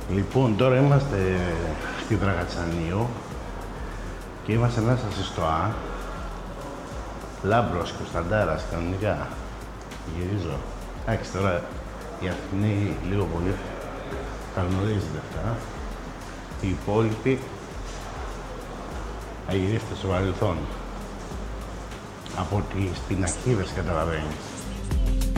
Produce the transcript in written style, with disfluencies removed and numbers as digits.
Λοιπόν, τώρα είμαστε στη Δραγατσανείο και είμαστε μέσα στο Α. Λάμπρος, Κωνσταντάρας, κανονικά. Γυρίζω. Εντάξει, τώρα οι Αθηναίοι λίγο πολύ τα γνωρίζετε αυτά. Οι υπόλοιποι θα γυρίσετε στο παρελθόν. Από τις πινακίδες καταλαβαίνεις.